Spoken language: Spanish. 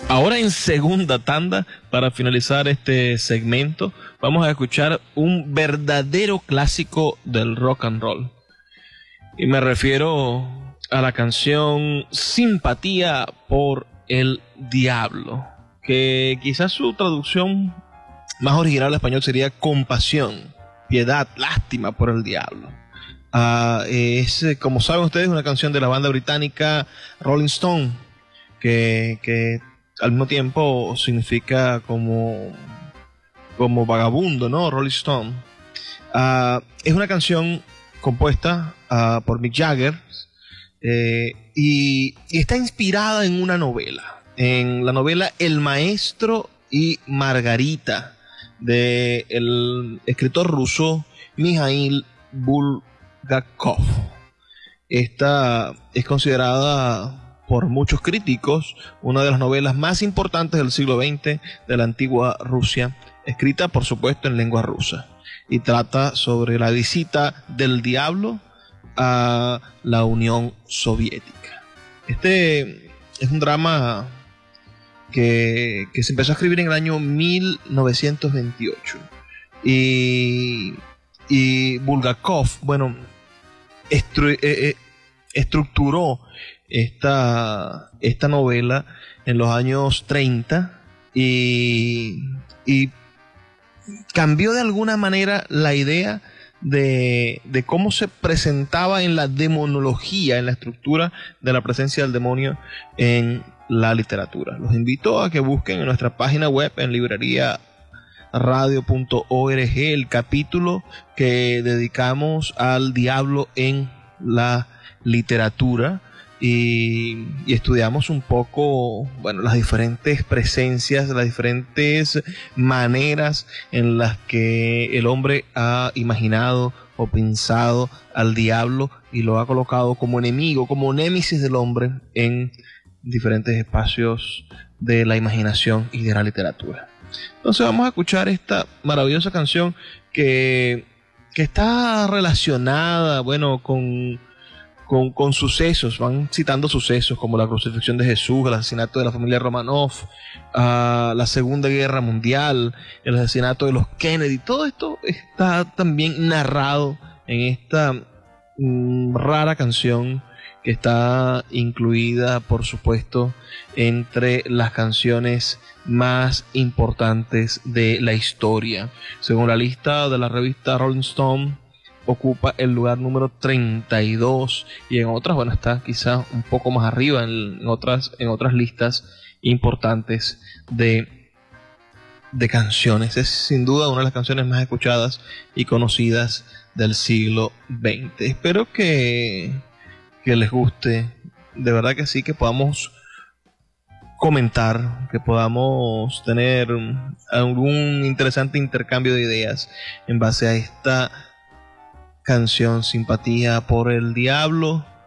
Ahora en segunda tanda, para finalizar este segmento, vamos a escuchar un verdadero clásico del rock and roll. Y me refiero a la canción Simpatía por el Diablo, que quizás su traducción más original al español sería compasión, piedad, lástima por el diablo. Como saben ustedes, una canción de la banda británica Rolling Stone, que al mismo tiempo significa como vagabundo, ¿no? Rolling Stone. Es una canción compuesta por Mick Jagger y está inspirada en una novela, en la novela El Maestro y Margarita, del escritor ruso Mikhail Bulgakov. Esta es considerada por muchos críticos una de las novelas más importantes del siglo XX de la antigua Rusia, escrita por supuesto en lengua rusa, y trata sobre la visita del diablo a la Unión Soviética. Este es un drama que se empezó a escribir en el año 1928 y Bulgakov, bueno, estructuró esta novela en los años 30 y cambió de alguna manera la idea de cómo se presentaba en la demonología, en la estructura de la presencia del demonio en la literatura. Los invito a que busquen en nuestra página web, en libreriaradio.org, el capítulo que dedicamos al diablo en la literatura, y estudiamos un poco, bueno, las diferentes presencias, las diferentes maneras en las que el hombre ha imaginado o pensado al diablo y lo ha colocado como enemigo, como némesis del hombre en diferentes espacios de la imaginación y de la literatura. Entonces vamos a escuchar esta maravillosa canción que está relacionada, bueno, con sucesos. Van citando sucesos como la crucifixión de Jesús, el asesinato de la familia Romanov, la Segunda Guerra Mundial, el asesinato de los Kennedy. Todo esto está también narrado en esta rara canción, que está incluida, por supuesto, entre las canciones más importantes de la historia. Según la lista de la revista Rolling Stone, ocupa el lugar número 32, y en otras, bueno, está quizá un poco más arriba en otras listas importantes de canciones. Es sin duda una de las canciones más escuchadas y conocidas del siglo XX. Espero que les guste, de verdad que sí, que podamos comentar, que podamos tener algún interesante intercambio de ideas en base a esta canción Simpatía por el Diablo,